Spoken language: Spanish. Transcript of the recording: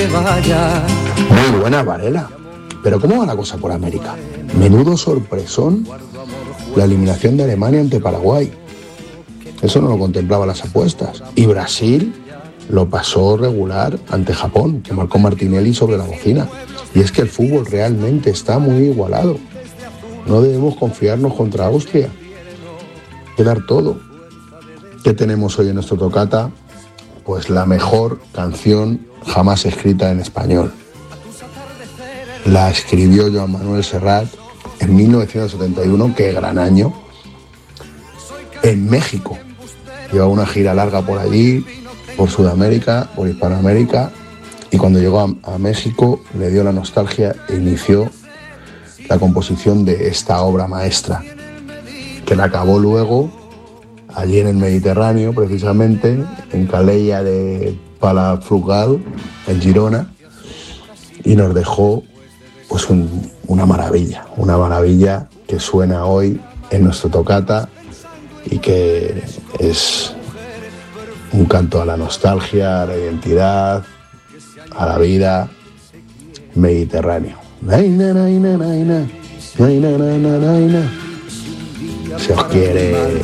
vaya. Muy buena, Varela. Pero ¿cómo va la cosa por América? Menudo sorpresón la eliminación de Alemania ante Paraguay. Eso no lo contemplaba las apuestas. Y Brasil lo pasó regular ante Japón, que marcó Martinelli sobre la bocina. Y es que el fútbol realmente está muy igualado. No debemos confiarnos contra Austria. Hay que dar todo. ¿Qué tenemos hoy en nuestro tocata? Pues la mejor canción jamás escrita en español. La escribió Joan Manuel Serrat en 1971, qué gran año, en México. Llevaba una gira larga por allí, por Sudamérica, por Hispanoamérica, y cuando llegó a México le dio la nostalgia e inició la composición de esta obra maestra, que la acabó luego allí en el Mediterráneo, precisamente, en Calella de Palafrugell, en Girona, y nos dejó pues una maravilla que suena hoy en nuestro tocata y que es un canto a la nostalgia, a la identidad, a la vida, Mediterráneo. Si os quiere